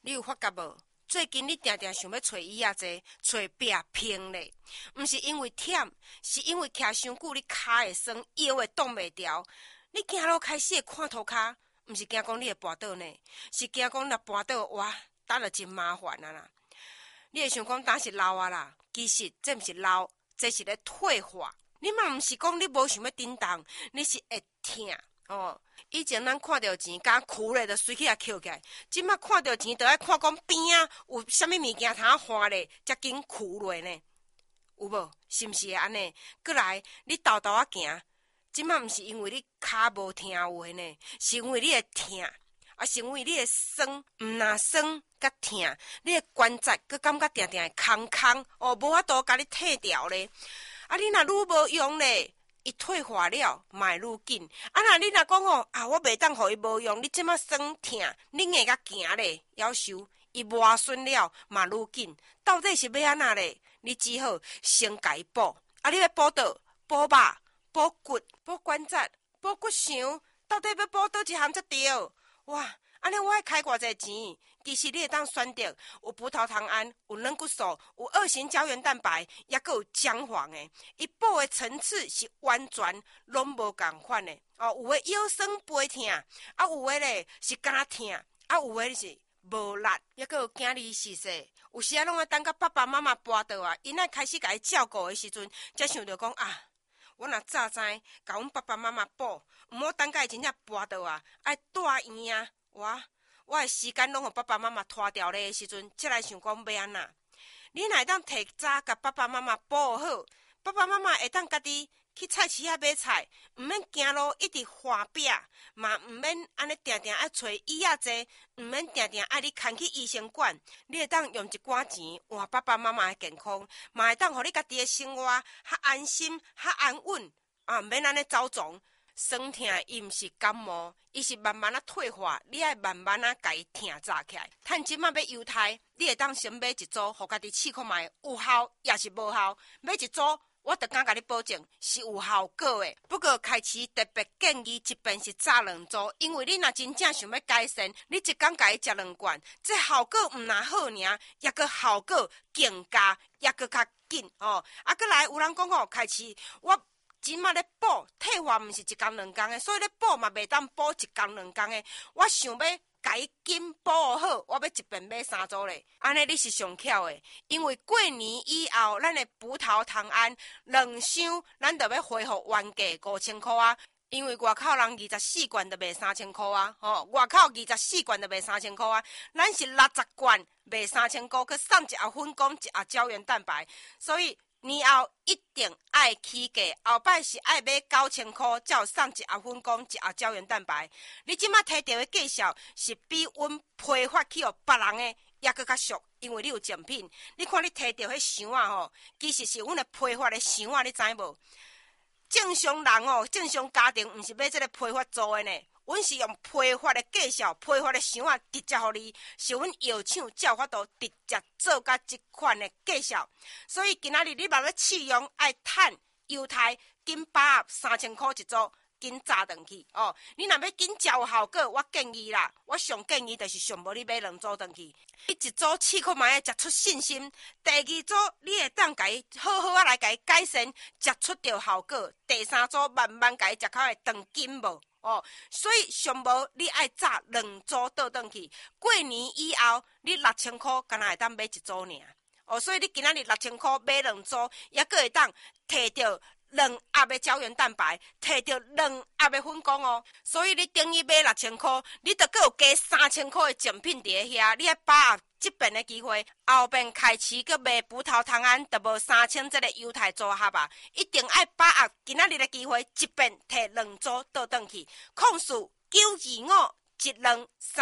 你有发觉无？最近你定定想要找椅仔坐，找壁偏咧，毋是因为忝，是因为徛伤久，你骹会酸，腰会挡袂牢。你行路开始会看涂骹，毋是惊讲你会跋倒呢，是惊讲若跋倒，哇，等了真麻烦啊啦！你会想讲当是老啊啦，其实这毋是老，这是咧退化。你嘛毋是讲你无想要振动，你是会疼。哦，以前咱看到钱，甲哭咧，就随起来捡起来。即马看到钱，就爱看讲边啊有啥物物件通换咧，才紧哭落呢？有无？是毋是会安尼？过来，你豆豆啊行，即马毋是因为你骹无听话呢，是因为你会疼，啊，是因为你会酸，毋若酸甲疼，你的关节佮感觉定定会空哦，无法度甲你退掉咧。啊，你若愈无用咧。伊退化了，嘛会愈紧。啊，那你若讲哦，啊，我袂当互伊无用，你即马酸疼，你硬甲行咧，夭寿伊磨损了，嘛愈紧。到底是要安那咧？你只好先甲伊补。啊，你要补倒？补肉、补骨、补关节、补骨肠，到底要补倒一项才对？哇！安尼我爱开偌济钱，其实你会当选择有葡萄糖胺、有软骨素、有二型胶原蛋白，也佫有姜黄的。伊补的层次是完全拢无共款的。哦，有的腰酸背痛，啊有的咧是肝痛，啊有的是无力，也佫有囝儿逝世。有时啊，拢要等到爸爸妈妈跋倒啊，因爱开始甲伊照顾的时阵，才想着讲啊。我若早知，甲阮爸爸妈妈补，毋好等到伊真正跋倒啊，爱住院啊。我的时间拢互爸爸妈妈拖掉咧的时阵，才来想讲要安那。你若会当提早甲爸爸妈妈补好，爸爸妈妈会当家己去菜市仔买菜，毋免行路一直花饼，嘛毋免安尼定定爱找椅仔坐，毋免定定爱你牵去医生馆。你会当用一寡钱换爸爸妈妈的健康，嘛会当互你家己的生活较安心、较安稳啊，毋免安尼走总。酸痛伊毋是感冒，伊是慢慢退化，你爱慢慢甲伊疼扎起来。趁即马要犹太，你会当先买一组，互家己试看卖有效也是无效。买一组，我就敢甲你保证是有效果的。不过开始特别建议一遍是炸2组，因为你若真正想要改善，你一工甲伊食2罐，这效果毋若好尔，也个效果更加也个较紧哦。啊，过来有人讲哦，开始我。即马咧补退化，毋是一工2工的，所以咧补嘛袂当补1工2工的。我想要甲伊紧补好，我要一遍买3组咧。安尼你是上巧的，因为过年以后，咱的葡萄糖胺2箱，咱就要恢复原价5000块啊。因为外口人24罐就卖3000块啊，外口24罐就卖3000块啊，咱是60罐卖3000块，佮送一盒粉果，一盒胶原蛋白，所以。年后一定爱起价，后摆是爱买9000块，才有送一盒粉果，一盒胶原蛋白。你即马摕到的价数是比阮批发去互别人的也搁较俗，因为你有奖品。你看你摕到迄箱啊吼，其实是阮的批发的箱啊，你知无？正常人哦，正常家庭毋是买这个批发做的呢。阮是用批发的介绍、批发的箱啊，直接互你，是阮药厂才有法度直接做甲即款的介绍。所以今仔日你若要试用，爱趁犹太紧把握3000块一组，紧炸转去哦。你若要紧照有效果，我建议啦，我上建议就是上无你买2组转去，你一组试看卖食出信心，第2组你会当甲伊好好来甲伊改善，食出着效果，第3组慢慢甲伊食较会长紧无。哦，所以上无你爱炸2组倒转去，过年以后你6000块，敢若会当买1组尔。哦，所以你今仔日6000块买2组，也佫会当摕到2盒的胶原蛋白，摕到2盒的粉果哦。所以你等于买6000块，你就佫有加3000块的奖品伫遐，你爱把握这边的机会，后边开始佫卖葡萄糖胺，就无3000这个犹太组合啊！一定爱把握今仔日的机会，一遍摕2组倒转去。控诉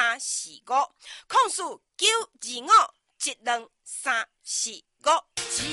9251235，控诉9251235。